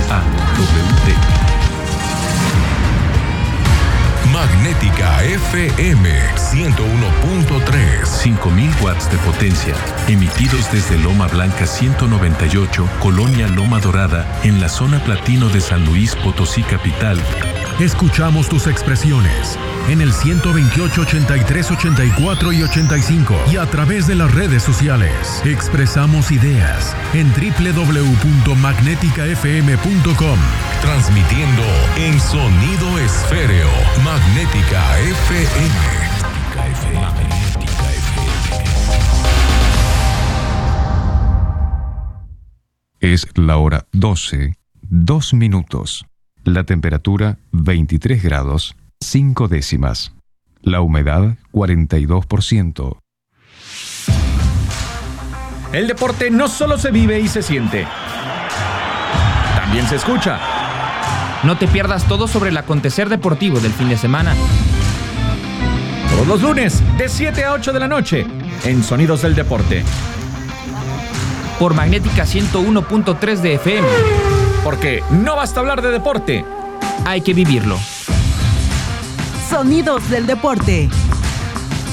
Magnética FM 101.3. 5000 watts de potencia, emitidos desde Loma Blanca 198, Colonia Loma Dorada, en la zona platino de San Luis Potosí capital. Escuchamos tus expresiones en el 128, 83, 84 y 85 y a través de las redes sociales. Expresamos ideas en www.magneticafm.com. Transmitiendo en sonido esféreo. Magnética FM. Magnética FM. Es la hora 12, 2 minutos. La temperatura 23 grados, 5 décimas. La humedad 42%. El deporte no solo se vive y se siente, también se escucha. No te pierdas todo sobre el acontecer deportivo del fin de semana. Todos los lunes, de 7 a 8 de la noche, en Sonidos del Deporte. Por Magnética 101.3 de FM. Porque no basta hablar de deporte, hay que vivirlo. Sonidos del Deporte,